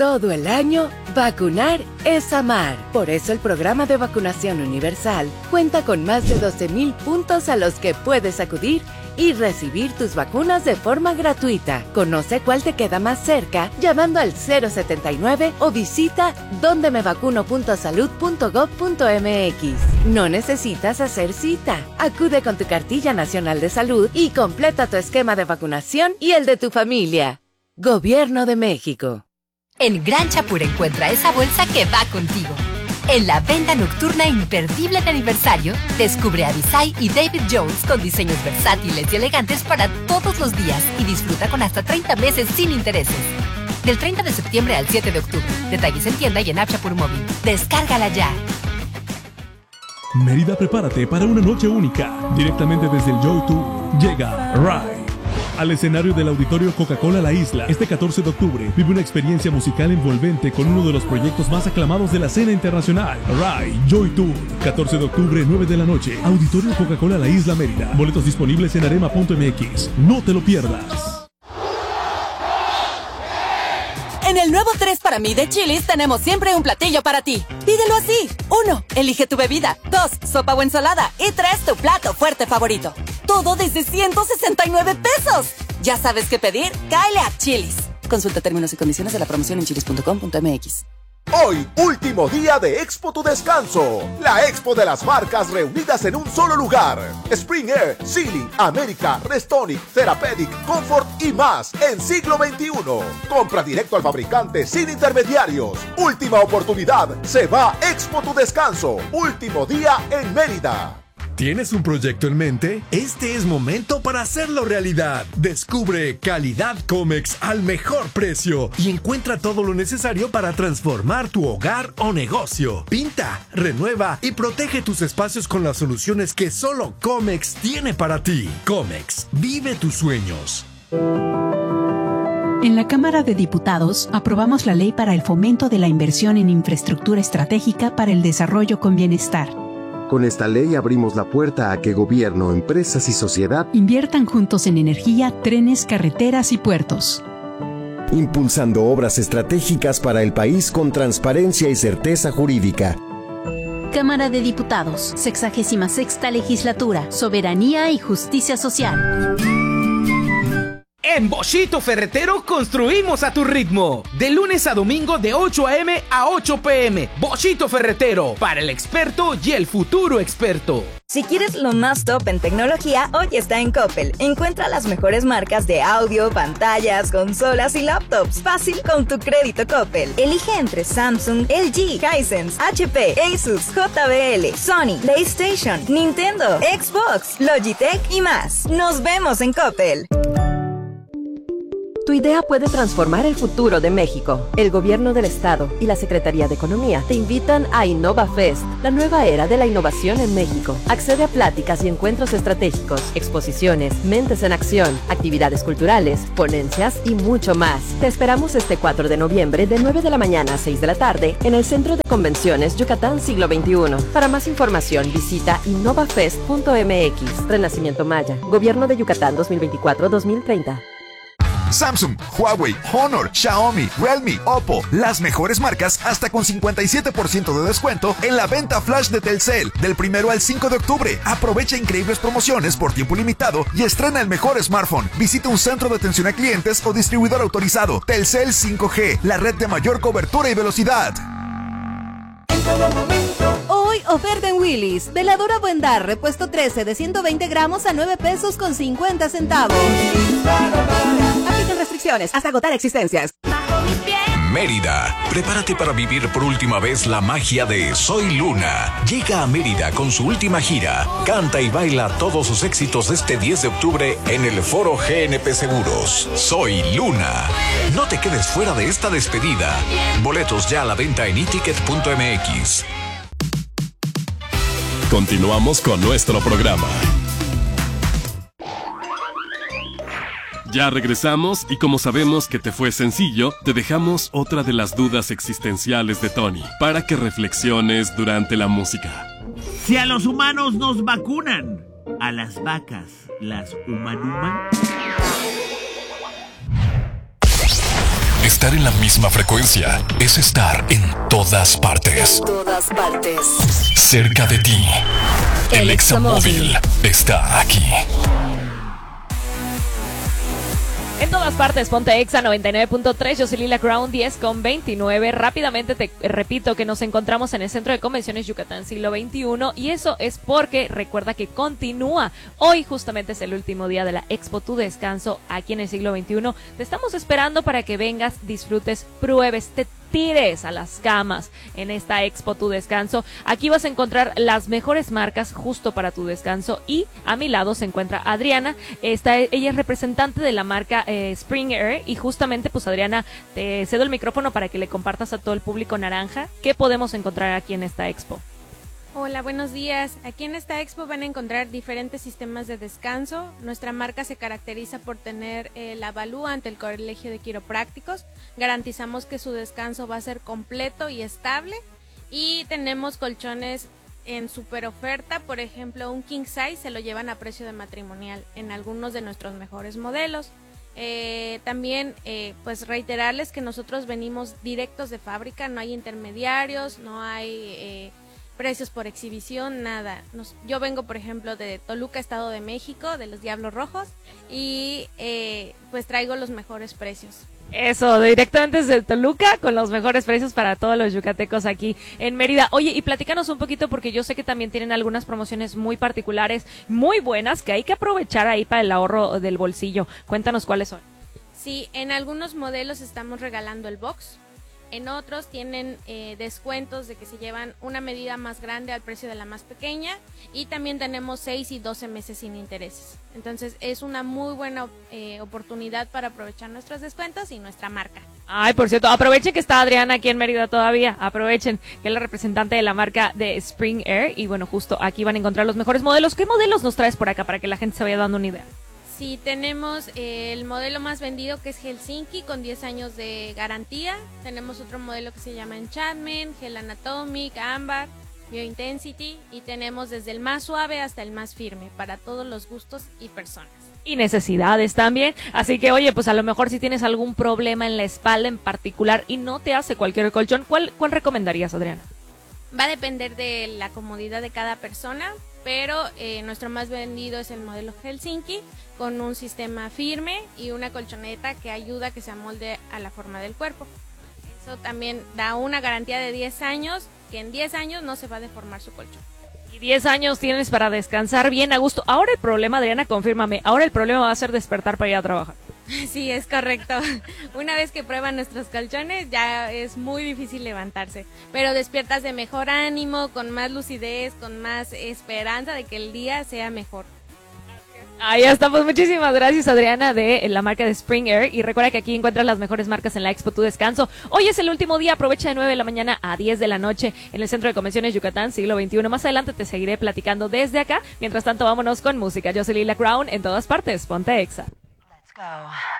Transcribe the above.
Todo el año, vacunar es amar. Por eso el programa de vacunación universal cuenta con más de 12,000 puntos a los que puedes acudir y recibir tus vacunas de forma gratuita. Conoce cuál te queda más cerca llamando al 079 o visita dondemevacuno.salud.gov.mx. No necesitas hacer cita. Acude con tu cartilla nacional de salud y completa tu esquema de vacunación y el de tu familia. Gobierno de México. En Gran Chapur encuentra esa bolsa que va contigo. En la venta nocturna imperdible de aniversario, descubre a Visay y David Jones con diseños versátiles y elegantes para todos los días y disfruta con hasta 30 meses sin intereses. Del 30 de septiembre al 7 de octubre. Detalles en tienda y en App Chapur Móvil. Descárgala ya. Mérida, prepárate para una noche única. Directamente desde el Joy Tour llega Rai al escenario del Auditorio Coca-Cola La Isla. Este 14 de octubre vive una experiencia musical envolvente con uno de los proyectos más aclamados de la escena internacional. Rai Joy Tour, 14 de octubre, 9 de la noche. Auditorio Coca-Cola La Isla, Mérida. Boletos disponibles en arema.mx. No te lo pierdas. En el nuevo 3 para mí de Chili's tenemos siempre un platillo para ti. Pídelo así. 1. Elige tu bebida. 2. Sopa o ensalada. Y 3. Tu plato fuerte favorito. Todo desde 169 pesos. ¿Ya sabes qué pedir? ¡Cáele a Chili's! Consulta términos y condiciones de la promoción en chilis.com.mx. Hoy, último día de Expo Tu Descanso. La expo de las marcas reunidas en un solo lugar. Spring Air, Sealy, América, Restonic, Therapeutic, Comfort y más en siglo XXI. Compra directo al fabricante sin intermediarios. Última oportunidad. Se va Expo Tu Descanso. Último día en Mérida. ¿Tienes un proyecto en mente? Este es momento para hacerlo realidad. Descubre calidad Comex al mejor precio y encuentra todo lo necesario para transformar tu hogar o negocio. Pinta, renueva y protege tus espacios con las soluciones que solo Comex tiene para ti. Comex, vive tus sueños. En la Cámara de Diputados aprobamos la ley para el fomento de la inversión en infraestructura estratégica para el desarrollo con bienestar. Con esta ley abrimos la puerta a que gobierno, empresas y sociedad inviertan juntos en energía, trenes, carreteras y puertos. Impulsando obras estratégicas para el país con transparencia y certeza jurídica. Cámara de Diputados, 66ª Legislatura, Soberanía y Justicia Social. En Boschito Ferretero construimos a tu ritmo. De lunes a domingo de 8 a.m. a 8 p.m. Boschito Ferretero, para el experto y el futuro experto. Si quieres lo más top en tecnología, hoy está en Coppel. Encuentra las mejores marcas de audio, pantallas, consolas y laptops. Fácil con tu crédito Coppel. Elige entre Samsung, LG, Hisense, HP, Asus, JBL, Sony, PlayStation, Nintendo, Xbox, Logitech y más. Nos vemos en Coppel. Tu idea puede transformar el futuro de México. El Gobierno del Estado y la Secretaría de Economía te invitan a InnovaFest, la nueva era de la innovación en México. Accede a pláticas y encuentros estratégicos, exposiciones, mentes en acción, actividades culturales, ponencias y mucho más. Te esperamos este 4 de noviembre de 9 de la mañana a 6 de la tarde en el Centro de Convenciones Yucatán Siglo XXI. Para más información visita innovafest.mx. Renacimiento Maya. Gobierno de Yucatán 2024-2030. Samsung, Huawei, Honor, Xiaomi, Realme, Oppo, las mejores marcas hasta con 57% de descuento en la venta flash de Telcel del 1 al 5 de octubre. Aprovecha increíbles promociones por tiempo limitado y estrena el mejor smartphone. Visita un centro de atención a clientes o distribuidor autorizado. Telcel 5G, la red de mayor cobertura y velocidad. Hoy oferta en Willy's. Veladora Buen Dar, repuesto 13 de 120 gramos a 9 pesos con 50 centavos. Aplican restricciones hasta agotar existencias. Mérida, prepárate para vivir por última vez la magia de Soy Luna. Llega a Mérida con su última gira. Canta y baila todos sus éxitos este 10 de octubre en el Foro GNP Seguros. Soy Luna. No te quedes fuera de esta despedida. Boletos ya a la venta en eticket.mx. Continuamos con nuestro programa. Ya regresamos y como sabemos que te fue sencillo, te dejamos otra de las dudas existenciales de Tony para que reflexiones durante la música. Si a los humanos nos vacunan, ¿a las vacas las humanuman? Estar en la misma frecuencia es estar en todas partes. En todas partes. Cerca de ti. El Examóvil está aquí. En todas partes, ponte Exa 99.3, yo soy Lila Crown, 10:29. Rápidamente te repito que nos encontramos en el Centro de Convenciones Yucatán Siglo XXI, y eso es porque recuerda que continúa. Hoy justamente es el último día de la Expo Tu Descanso aquí en el Siglo XXI. Te estamos esperando para que vengas, disfrutes, pruebes, te tires a las camas en esta Expo Tu Descanso. Aquí vas a encontrar las mejores marcas justo para tu descanso, y a mi lado se encuentra Adriana. Ella es representante de la marca Spring Air, y justamente pues Adriana, te cedo el micrófono para que le compartas a todo el público naranja qué podemos encontrar aquí en esta Expo. Hola, buenos días. Aquí en esta expo van a encontrar diferentes sistemas de descanso. Nuestra marca se caracteriza por tener la avalúa ante el Colegio de Quiroprácticos. Garantizamos que su descanso va a ser completo y estable. Y tenemos colchones en super oferta. Por ejemplo, un king size se lo llevan a precio de matrimonial en algunos de nuestros mejores modelos. También pues reiterarles que nosotros venimos directos de fábrica, no hay intermediarios, no hay precios por exhibición, nada. Yo vengo, por ejemplo, de Toluca, Estado de México, de los Diablos Rojos, y pues traigo los mejores precios. Eso, directamente desde Toluca, con los mejores precios para todos los yucatecos aquí en Mérida. Oye, y platícanos un poquito, porque yo sé que también tienen algunas promociones muy particulares, muy buenas, que hay que aprovechar ahí para el ahorro del bolsillo. Cuéntanos cuáles son. Sí, en algunos modelos estamos regalando el box. En otros tienen descuentos de que se llevan una medida más grande al precio de la más pequeña, y también tenemos 6 y 12 meses sin intereses. Entonces es una muy buena oportunidad para aprovechar nuestros descuentos y nuestra marca. Ay, por cierto, aprovechen que está Adriana aquí en Mérida todavía, aprovechen que es la representante de la marca de Spring Air, y bueno, justo aquí van a encontrar los mejores modelos. ¿Qué modelos nos traes por acá para que la gente se vaya dando una idea? Sí, tenemos el modelo más vendido, que es Helsinki, con 10 años de garantía. Tenemos otro modelo que se llama Enchantment, Gel Anatomic, Ámbar, Biointensity, y tenemos desde el más suave hasta el más firme, para todos los gustos y personas. Y necesidades también, así que oye, pues a lo mejor si tienes algún problema en la espalda en particular y no te hace cualquier colchón, ¿cuál recomendarías, Adriana? Va a depender de la comodidad de cada persona, pero nuestro más vendido es el modelo Helsinki, con un sistema firme y una colchoneta que ayuda a que se amolde a la forma del cuerpo. Eso también da una garantía de 10 años, que en 10 años no se va a deformar su colchón. Y 10 años tienes para descansar bien a gusto. Ahora el problema, Adriana, confírmame, ahora el problema va a ser despertar para ir a trabajar. Sí, es correcto. Una vez que prueban nuestros colchones ya es muy difícil levantarse, pero despiertas de mejor ánimo, con más lucidez, con más esperanza de que el día sea mejor. Ahí estamos, muchísimas gracias, Adriana, de la marca de Spring Air, y recuerda que aquí encuentras las mejores marcas en la Expo Tu Descanso. Hoy es el último día, aprovecha de 9 de la mañana a 10 de la noche en el Centro de Convenciones Yucatán Siglo XXI. Más adelante te seguiré platicando desde acá. Mientras tanto, vámonos con música. Yo soy Lila Crown, en todas partes, ponte Exa. Let's go.